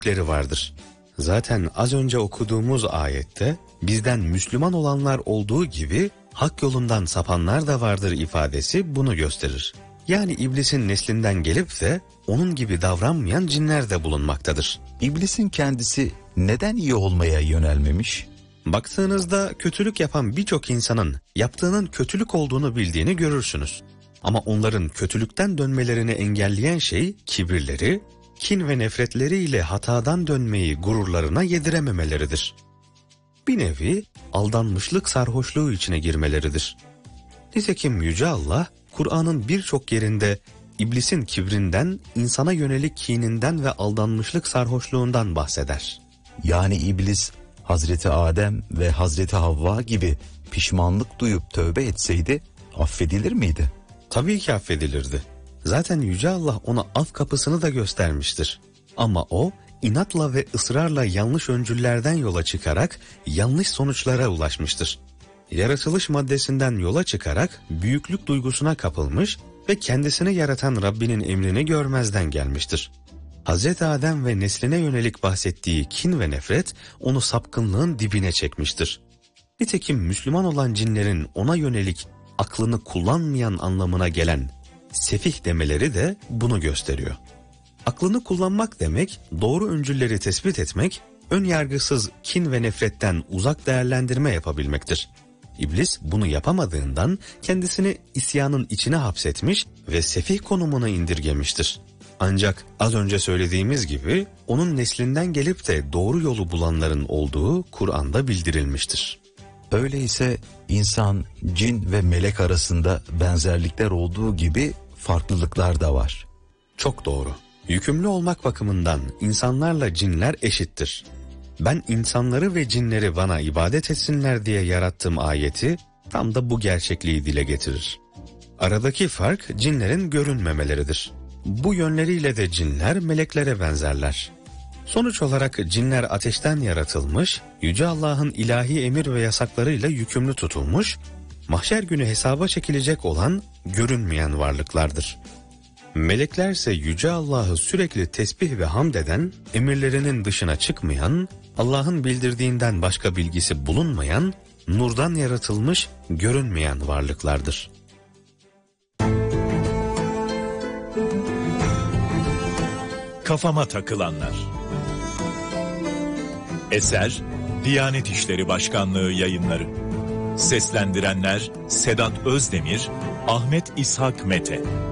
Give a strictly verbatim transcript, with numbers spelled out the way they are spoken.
kötülükleri vardır. Zaten az önce okuduğumuz ayette bizden Müslüman olanlar olduğu gibi hak yolundan sapanlar da vardır ifadesi bunu gösterir. Yani iblisin neslinden gelip de onun gibi davranmayan cinler de bulunmaktadır. İblisin kendisi neden iyi olmaya yönelmemiş? Baktığınızda kötülük yapan birçok insanın yaptığının kötülük olduğunu bildiğini görürsünüz. Ama onların kötülükten dönmelerini engelleyen şey kibirleri, kin ve nefretleriyle hatadan dönmeyi gururlarına yedirememeleridir. Bir nevi aldanmışlık sarhoşluğu içine girmeleridir. Nitekim Yüce Allah, Kur'an'ın birçok yerinde iblisin kibrinden, insana yönelik kininden ve aldanmışlık sarhoşluğundan bahseder. Yani iblis Hazreti Adem ve Hazreti Havva gibi pişmanlık duyup tövbe etseydi affedilir miydi? Tabii ki affedilirdi. Zaten Yüce Allah ona af kapısını da göstermiştir. Ama o inatla ve ısrarla yanlış öncüllerden yola çıkarak yanlış sonuçlara ulaşmıştır. Yaratılış maddesinden yola çıkarak büyüklük duygusuna kapılmış ve kendisini yaratan Rabbinin emrini görmezden gelmiştir. Hazreti Adem ve nesline yönelik bahsettiği kin ve nefret onu sapkınlığın dibine çekmiştir. Nitekim Müslüman olan cinlerin ona yönelik aklını kullanmayan anlamına gelen sefih demeleri de bunu gösteriyor. Aklını kullanmak demek, doğru öncülleri tespit etmek, ön yargısız kin ve nefretten uzak değerlendirme yapabilmektir. İblis bunu yapamadığından kendisini isyanın içine hapsetmiş ve sefih konumuna indirgemiştir. Ancak az önce söylediğimiz gibi onun neslinden gelip de doğru yolu bulanların olduğu Kur'an'da bildirilmiştir. Öyleyse insan, cin ve melek arasında benzerlikler olduğu gibi farklılıklar da var. Çok doğru. Yükümlü olmak bakımından insanlarla cinler eşittir. Ben insanları ve cinleri bana ibadet etsinler diye yarattığım ayeti tam da bu gerçekliği dile getirir. Aradaki fark cinlerin görünmemeleridir. Bu yönleriyle de cinler meleklere benzerler. Sonuç olarak cinler ateşten yaratılmış, Yüce Allah'ın ilahi emir ve yasaklarıyla yükümlü tutulmuş, mahşer günü hesaba çekilecek olan görünmeyen varlıklardır. Meleklerse Yüce Allah'ı sürekli tesbih ve hamd eden, emirlerinin dışına çıkmayan, Allah'ın bildirdiğinden başka bilgisi bulunmayan, nurdan yaratılmış, görünmeyen varlıklardır. Kafama takılanlar. Eser Diyanet İşleri Başkanlığı Yayınları. Seslendirenler Sedat Özdemir, Ahmet İshak Mete.